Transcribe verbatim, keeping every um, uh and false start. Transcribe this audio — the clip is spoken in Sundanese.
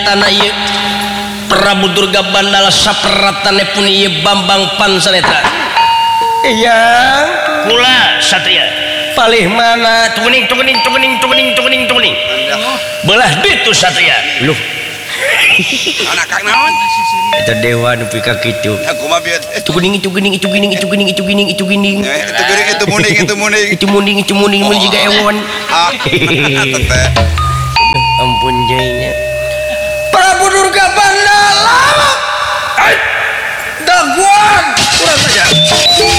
nyatana ieu Prabu Durga Bandala saperatane pun ieu Bambang Pansaneta. Iya, kula satria. Palih mana? Tuguning tuguning tuguning tuguning tuguning tuguning. Belah ditu satria. Luh. Anak kang naon? Eta dewa nu pika kitu. Aku mah bieu. Itu gening itu gening itu gening itu gening itu gening itu gening. Itu geuning itu muning itu muning. Itu muning itu muning mun jiga ewon. Ah, teh. Ampun jainya. Prabu Durga Bandala. Daguan. Kurang saja.